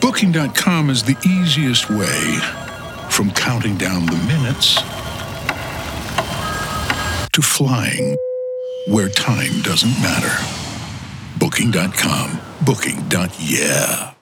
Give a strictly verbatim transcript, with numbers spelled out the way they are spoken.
Booking dot com is the easiest way from counting down the minutes to flying where time doesn't matter. Booking dot com. Booking. Yeah.